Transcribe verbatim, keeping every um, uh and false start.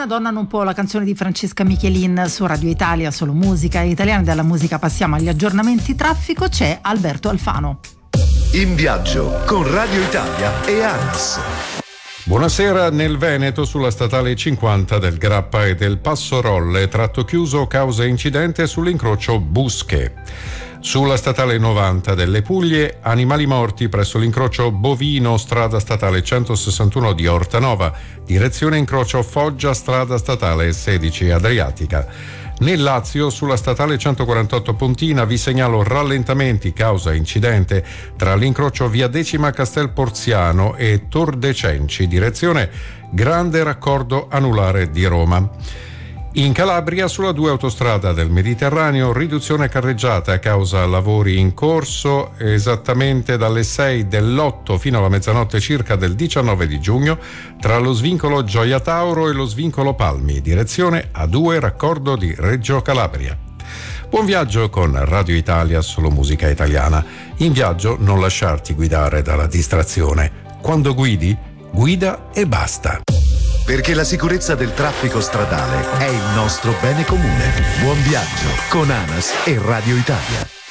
Una donna non può, la canzone di Francesca Michelin su Radio Italia, solo musica italiana. Dalla musica passiamo agli aggiornamenti traffico, c'è Alberto Alfano. In viaggio con Radio Italia e ANAS. Buonasera. Nel Veneto, sulla statale cinquanta del Grappa e del Passo Rolle, tratto chiuso causa incidente sull'incrocio Busche. Sulla statale novanta delle Puglie, animali morti presso l'incrocio Bovino, strada statale centosessantuno di Ortanova, direzione incrocio Foggia, strada statale sedici Adriatica. Nel Lazio, sulla statale centoquarantotto Pontina, vi segnalo rallentamenti causa incidente tra l'incrocio via Decima Castel Porziano e Tor de Cenci, direzione Grande Raccordo Anulare di Roma. In Calabria, sulla due autostrada del Mediterraneo, riduzione carreggiata a causa lavori in corso esattamente dalle sei dell'otto fino alla mezzanotte circa del diciannove di giugno tra lo svincolo Gioia Tauro e lo svincolo Palmi, direzione A due Raccordo di Reggio Calabria. Buon viaggio con Radio Italia, solo musica italiana. In viaggio non lasciarti guidare dalla distrazione. Quando guidi, guida e basta. Perché la sicurezza del traffico stradale è il nostro bene comune. Buon viaggio con ANAS e Radio Italia.